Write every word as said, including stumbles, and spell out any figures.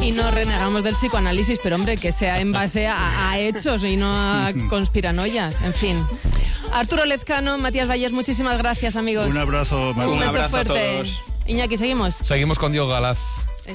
Y no renegamos del psicoanálisis, pero hombre, que sea en base a, a hechos y no a conspiranoias, en fin. Arturo Lezcano, Matías Valles, muchísimas gracias, amigos. Un abrazo, Un, un beso abrazo fuerte. a todos. Iñaki, ¿seguimos? Seguimos con Diego Galaz.